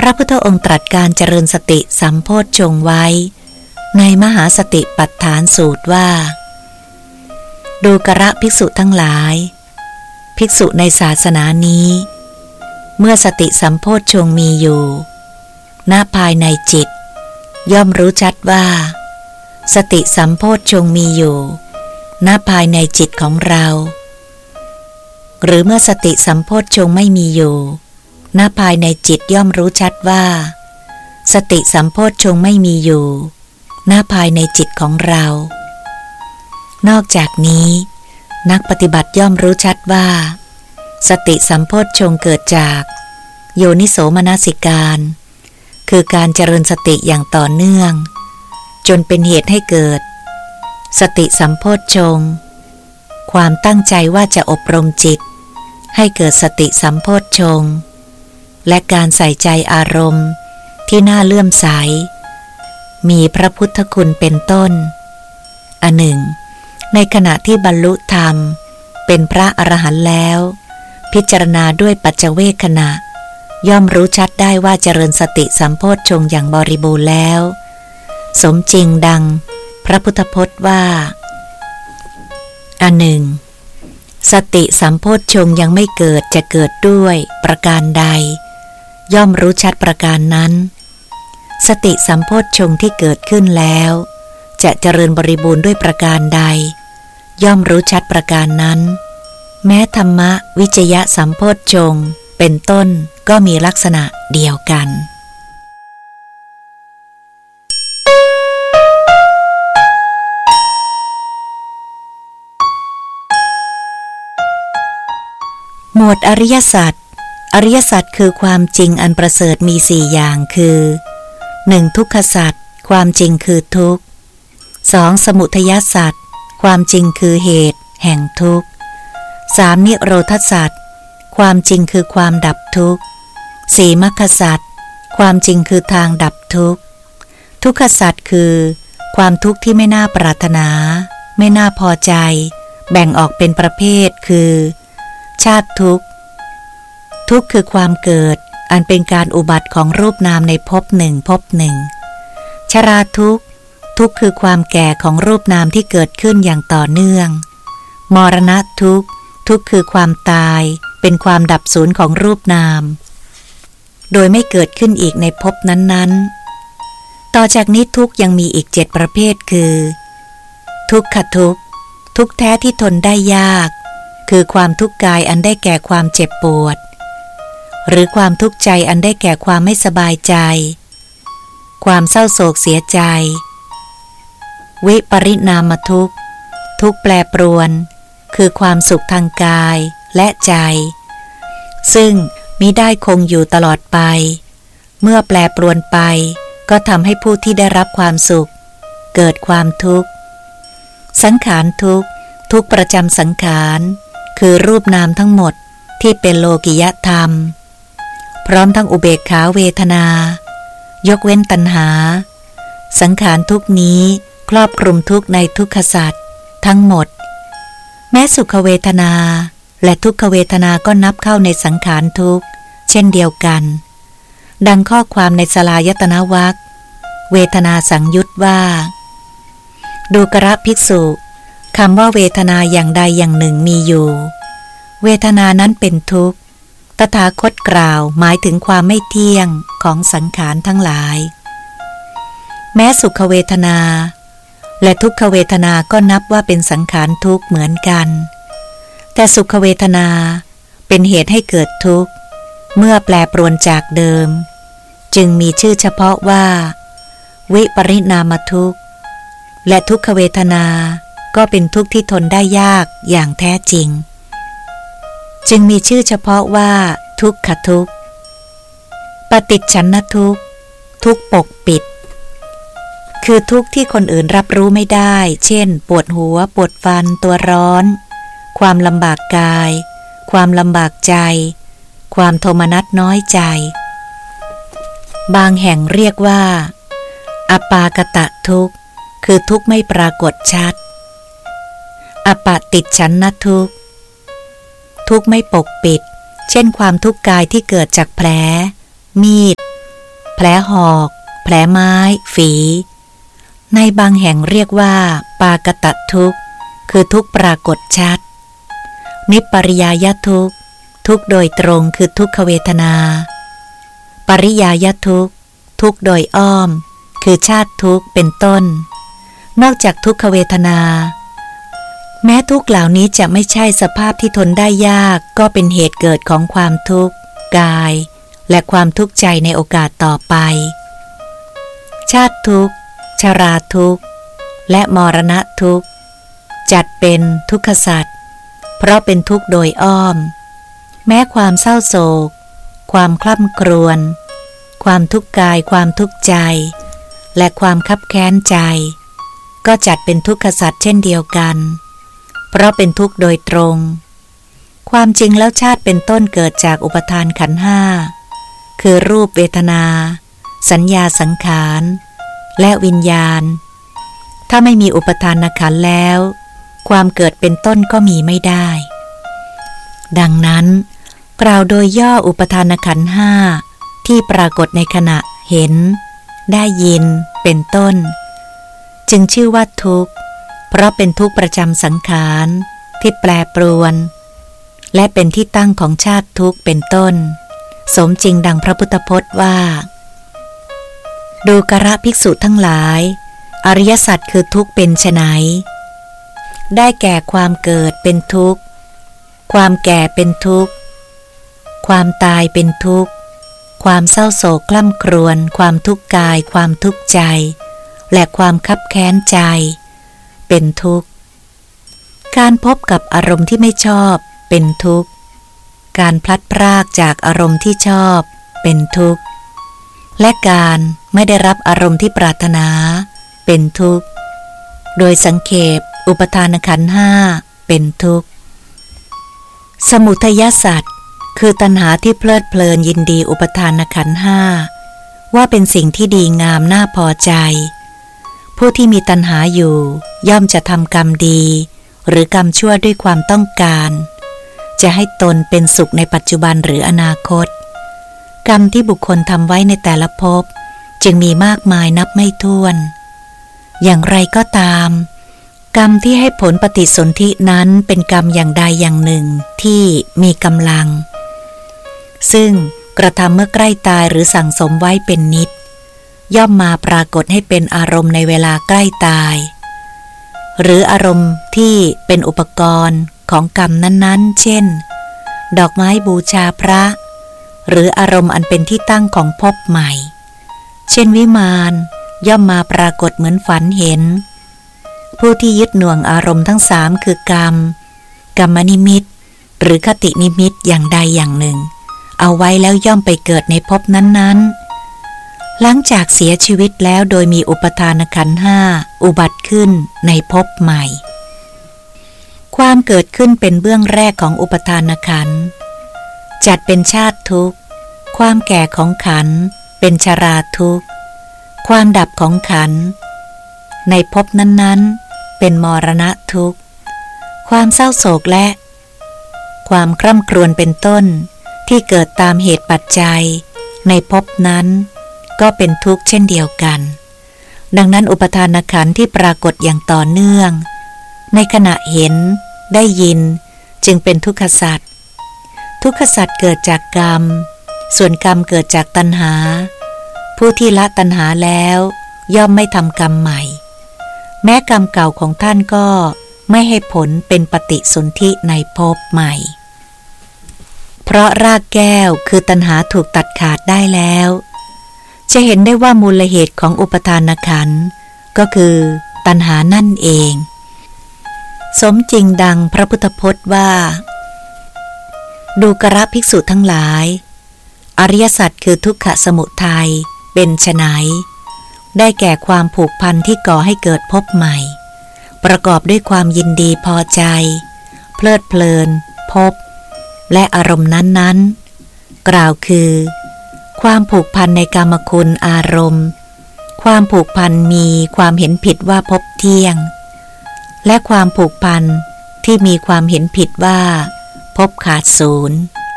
ระพุทธองค์ตรัสการเจริญสติสัมโพชฌงค์ไว้ในมหาสติปัฏฐานสูตรว่าดูกระภิกษุทั้งหลายภิกษุในศาสนานี้เมื่อสติสัมโพชฌงค์มีอยู่ณภายในจิตย่อมรู้ชัดว่าสติสัมโพชฌงค์มีอยู่ณภายในจิตของเราหรือเมื่อสติสัมโพชฌงค์ไม่มีอยู่ณภายในจิตย่อมรู้ชัดว่าสติสัมโพชฌงค์ไม่มีอยู่ณภายในจิตของเรานอกจากนี้นักปฏิบัติย่อมรู้ชัดว่าสติสัมโพชฌงค์เกิดจากโยนิโสมนสิการคือการเจริญสติอย่างต่อเนื่องจนเป็นเหตุให้เกิดสติสัมโพชฌงค์ความตั้งใจว่าจะอบรมจิตให้เกิดสติสัมโพชฌงค์และการใส่ใจอารมณ์ที่น่าเลื่อมใสมีพระพุทธคุณเป็นต้นอันหนึ่งในขณะที่บรรลุธรรมเป็นพระอรหันต์แล้วพิจารณาด้วยปัจจเวคขณะย่อมรู้ชัดได้ว่าเจริญสติสัมโพชฌงค์อย่างบริบูรณ์แล้วสมจริงดังพระพุทธพจน์ว่าอันหนึ่งสติสัมโพชฌงค์ยังไม่เกิดจะเกิดด้วยประการใดย่อมรู้ชัดประการนั้นสติสัมโพชฌงค์ที่เกิดขึ้นแล้วจะเจริญบริบูรณ์ด้วยประการใดย่อมรู้ชัดประการนั้นแม้ธรรมวิจยะสัมโพชฌงค์เป็นต้นก็มีลักษณะเดียวกันหมวดอริยสัจอริยสัจคือความจริงอันประเสริฐมี4อย่างคือ 1. ทุกขสัจความจริงคือทุกข์ 2. สมุทัยสัจความจริงคือเหตุแห่งทุกข์ 3. นิโรธสัจความจริงคือความดับทุกข์ 4. มรรคสัจความจริงคือทางดับทุกข์ทุกขสัจคือความทุกข์ที่ไม่น่าปรารถนาไม่น่าพอใจแบ่งออกเป็นประเภทคือชาติทุกข์ทุกข์คือความเกิดอันเป็นการอุบัติของรูปนามในภพหนึ่งภพหนึ่งชราทุกข์ทุกข์คือความแก่ของรูปนามที่เกิดขึ้นอย่างต่อเนื่องมรณะทุกข์ทุกข์คือความตายเป็นความดับสูญของรูปนามโดยไม่เกิดขึ้นอีกในภพนั้นๆต่อจากนี้ทุกข์ยังมีอีก7ประเภทคือทุกขทุกข์ทุกข์แท้ที่ทนได้ยากคือความทุกข์กายอันได้แก่ความเจ็บปวดหรือความทุกข์ใจอันได้แก่ความไม่สบายใจความเศร้าโศกเสียใจวิปริณามทุกข์ทุกข์แปรปรวนคือความสุขทางกายและใจซึ่งมิได้คงอยู่ตลอดไปเมื่อแปรปรวนไปก็ทำให้ผู้ที่ได้รับความสุขเกิดความทุกข์สังขารทุกข์ทุกข์ประจำสังขารคือรูปนามทั้งหมดที่เป็นโลกิยธรรมพร้อมทั้งอุเบกขาเวทนายกเว้นตัณหาสังขารทุกนี้ครอบคลุมทุกในทุกขสัจทั้งหมดแม้สุขเวทนาและทุกขเวทนาก็นับเข้าในสังขารทุกเช่นเดียวกันดังข้อความในสลายตนะวรรคเวทนาสังยุตว่าดูกระภิกษุคำว่าเวทนาอย่างใดอย่างหนึ่งมีอยู่เวทนานั้นเป็นทุกข์ตถาคตกล่าวหมายถึงความไม่เที่ยงของสังขารทั้งหลายแม้สุขเวทนาและทุกขเวทนาก็นับว่าเป็นสังขารทุกข์เหมือนกันแต่สุขเวทนาเป็นเหตุให้เกิดทุกข์เมื่อแปรปรวนจากเดิมจึงมีชื่อเฉพาะว่าวิปริณามทุกข์และทุกขเวทนาก็เป็นทุกข์ที่ทนได้ยากอย่างแท้จริงจึงมีชื่อเฉพาะว่าทุกขทุกข์ปฏิจฉันนทุกข์ทุกข์ปกปิดคือทุกข์ที่คนอื่นรับรู้ไม่ได้เช่นปวดหัวปวดฟันตัวร้อนความลำบากกายความลำบากใจความโทมนัสน้อยใจบางแห่งเรียกว่าอปากตะทุกข์คือทุกข์ไม่ปรากฏชัดอปติฉันนทุกข์ทุกข์ไม่ปกปิดเช่นความทุกข์กายที่เกิดจากแผลมีดแผลหอกแผลไม้ฝีในบางแห่งเรียกว่าปากตทุกข์คือทุกข์ปรากฏชัดนิปปริยายทุกข์ทุกข์โดยตรงคือทุกขเวทนาปริยายทุกข์ทุกข์โดยอ้อมคือชาติทุกข์เป็นต้นนอกจากทุกขเวทนาแม้ทุกข์เหล่านี้จะไม่ใช่สภาพที่ทนได้ยากก็เป็นเหตุเกิดของความทุกข์กายและความทุกข์ใจในโอกาสต่อไปชาติทุกข์ชราทุกข์และมรณะทุกข์จัดเป็นทุกขสัตว์เพราะเป็นทุกข์โดยอ้อมแม้ความเศร้าโศกความคล่ำครวญความทุกข์กายความทุกข์ใจและความคับแค้นใจก็จัดเป็นทุกขสัตว์เช่นเดียวกันเพราะเป็นทุกข์โดยตรงความจริงแล้วชาติเป็นต้นเกิดจากอุปทานขันธ์ห้าคือรูปเวทนาสัญญาสังขารและวิญญาณถ้าไม่มีอุปทานขันธ์แล้วความเกิดเป็นต้นก็มีไม่ได้ดังนั้นกล่าวโดยย่ออุปทานขันธ์ห้าที่ปรากฏในขณะเห็นได้ยินเป็นต้นจึงชื่อว่าทุกข์เพราะเป็นทุกข์ประจำสังขารที่แปรปรวนและเป็นที่ตั้งของชาติทุกข์เป็นต้นสมจริงดังพระพุทธพจน์ว่าดูกระภิกษุทั้งหลายอริยสัจคือทุกข์เป็นไฉนได้แก่ความเกิดเป็นทุกข์ความแก่เป็นทุกข์ความตายเป็นทุกข์ความเศร้าโศกกล่ำครวญความทุกข์กายความทุกข์ใจและความคับแค้นใจเป็นทุกข์การพบกับอารมณ์ที่ไม่ชอบเป็นทุกข์การพลัดพรากจากอารมณ์ที่ชอบเป็นทุกข์และการไม่ได้รับอารมณ์ที่ปรารถนาเป็นทุกข์โดยสังเขปอุปทานขันธ์ห้าเป็นทุกข์สมุทัยสัตว์คือตัณหาที่เพลิดเพลินยินดีอุปทานขันธ์ห้าว่าเป็นสิ่งที่ดีงามน่าพอใจผู้ที่มีตัณหาอยู่ย่อมจะทำกรรมดีหรือกรรมชั่วด้วยความต้องการจะให้ตนเป็นสุขในปัจจุบันหรืออนาคตกรรมที่บุคคลทำไว้ในแต่ละภพจึงมีมากมายนับไม่ถ้วนอย่างไรก็ตามกรรมที่ให้ผลปฏิสนธินั้นเป็นกรรมอย่างใดอย่างหนึ่งที่มีกำลังซึ่งกระทำเมื่อใกล้ตายหรือสั่งสมไว้เป็นนิจย่อมมาปรากฏให้เป็นอารมณ์ในเวลาใกล้ตายหรืออารมณ์ที่เป็นอุปกรณ์ของกรรมนั้นๆเช่นดอกไม้บูชาพระหรืออารมณ์อันเป็นที่ตั้งของภพใหม่เช่นวิมานย่อมมาปรากฏเหมือนฝันเห็นผู้ที่ยึดหน่วงอารมณ์ทั้งสามคือกรรมกรรมนิมิตหรือคตินิมิตอย่างใดอย่างหนึ่งเอาไว้แล้วย่อมไปเกิดในภพนั้นๆหลังจากเสียชีวิตแล้วโดยมีอุปทานขันธ์ห้าอุบัติขึ้นในภพใหม่ความเกิดขึ้นเป็นเบื้องแรกของอุปทานขันธ์จัดเป็นชาติทุกข์ความแก่ของขันธ์เป็นชราทุกข์ความดับของขันธ์ในภพนั้นๆเป็นมรณะทุกข์ความเศร้าโศกและความคร่ำครวญเป็นต้นที่เกิดตามเหตุปัจจัยในภพนั้นก็เป็นทุกข์เช่นเดียวกันดังนั้นอุปทานขันธ์ที่ปรากฏอย่างต่อเนื่องในขณะเห็นได้ยินจึงเป็นทุกขสัตว์ทุกขสัตว์เกิดจากกรรมส่วนกรรมเกิดจากตัณหาผู้ที่ละตัณหาแล้วย่อมไม่ทำกรรมใหม่แม้กรรมเก่าของท่านก็ไม่ให้ผลเป็นปฏิสนธิในภพใหม่เพราะรากแก้วคือตัณหาถูกตัดขาดได้แล้วจะเห็นได้ว่ามูลเหตุของอุปทานขันธ์ก็คือตัณหานั่นเองสมจริงดังพระพุทธพจน์ว่าดูกระภิกษุทั้งหลายอริยสัจคือทุกขสมุทัยเป็นไฉนได้แก่ความผูกพันที่ก่อให้เกิดภพใหม่ประกอบด้วยความยินดีพอใจเพลิดเพลินภพและอารมณ์นั้นๆกล่าวคือความผูกพันในกามคุณอารมณ์ความผูกพันมีความเห็นผิดว่าภพเที่ยงและความผูกพันที่มีความเห็นผิดว่าภพขาดศูนย์